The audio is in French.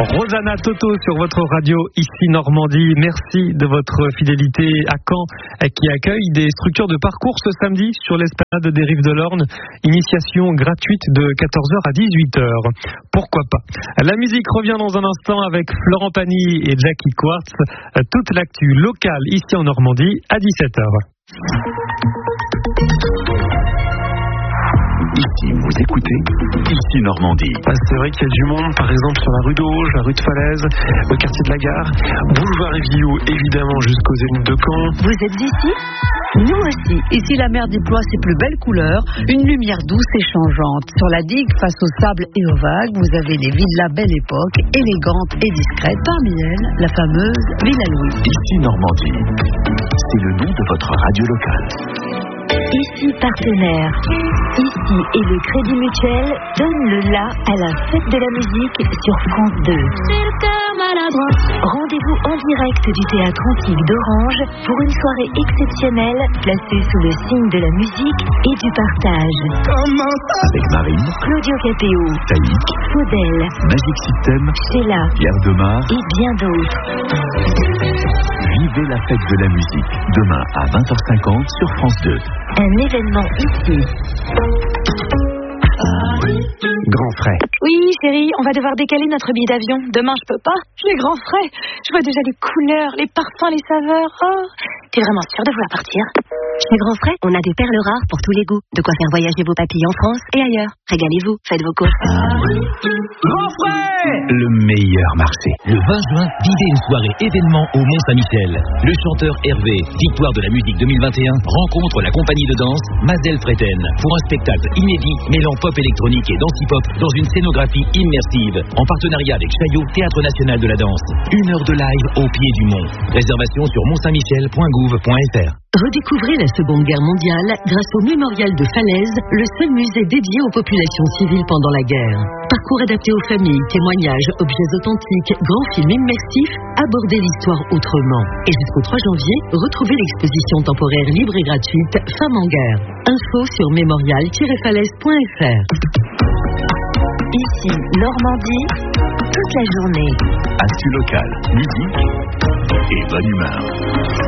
Rosanna Toto sur votre radio ici Normandie. Merci de votre fidélité à Caen qui accueille des structures de parcours ce samedi sur l'esplanade des Rives de l'Orne. Initiation gratuite de 14h à 18h. Pourquoi pas? La musique revient dans un instant avec Florent Pagny et Jackie Quartz. Toute l'actu locale ici en Normandie à 17h. Ici, vous écoutez Ici Normandie. C'est vrai qu'il y a du monde, par exemple sur la rue d'Auge, la rue de Falaise, le quartier de la Gare, boulevard Évillou, évidemment jusqu'aux Zénith de Caen. Vous êtes ici? Nous aussi. Ici, la mer déploie ses plus belles couleurs, une lumière douce et changeante. Sur la digue, face au sable et aux vagues, vous avez des villas Belle Époque, élégantes et discrètes. Parmi elles, la fameuse Villa Louis. Ici Normandie, c'est le nom de votre radio locale. Ici partenaire. Ici et le Crédit Mutuel donne le la à la fête de la musique sur France 2. Rendez-vous en direct du théâtre antique d'Orange pour une soirée exceptionnelle placée sous le signe de la musique et du partage. Avec Marine, Claudio Capéo, Taïk, Faudel, Magic System, Sheila Pierre Demar et bien d'autres. Vivez la fête de la musique demain à 20h50 sur France 2. Un événement ici. Grand frais. Oui, chérie, on va devoir décaler notre billet d'avion. Demain, je peux pas. J'ai grand frais. Je vois déjà les couleurs, les parfums, les saveurs. Oh, t'es vraiment sûre de vouloir partir? Chez Grand Frais, on a des perles rares pour tous les goûts. De quoi faire voyager vos papilles en France et ailleurs. Régalez-vous, faites vos courses. Grand Frais! Le meilleur marché. Le 20 juin, vivez une soirée événement au Mont-Saint-Michel. Le chanteur Hervé, victoire de la musique 2021, rencontre la compagnie de danse Mazel Freten pour un spectacle inédit mêlant pop électronique et danse-hip-hop dans une scénographie immersive en partenariat avec Chaillot, Théâtre National de la Danse. 1 heure de live au pied du mont. Réservation sur montsaintmichel.gouv.fr. Redécouvrez la Seconde Guerre mondiale grâce au Mémorial de Falaise, le seul musée dédié aux populations civiles pendant la guerre. Parcours adapté aux familles, témoignages, objets authentiques, grands films immersifs, abordez l'histoire autrement. Et jusqu'au 3 janvier, retrouvez l'exposition temporaire libre et gratuite Femmes en guerre. Info sur mémorial-falaise.fr. Ici, Normandie, toute la journée. Actu locale, musique et bonne humeur.